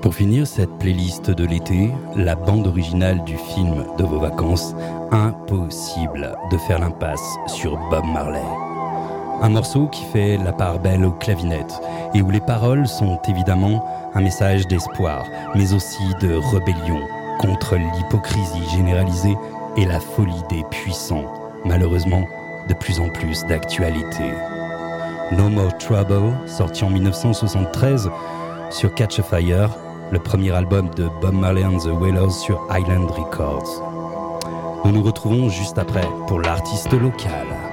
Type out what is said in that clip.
Pour finir cette playlist de l'été, la bande originale du film de vos vacances, impossible de faire l'impasse sur Bob Marley. Un morceau qui fait la part belle aux clavinettes et où les paroles sont évidemment un message d'espoir, mais aussi de rébellion contre l'hypocrisie généralisée et la folie des puissants, malheureusement de plus en plus d'actualité. No More Trouble, sorti en 1973 sur Catch a Fire, le premier album de Bob Marley and the Wailers sur Island Records. Nous nous retrouvons juste après pour l'artiste local.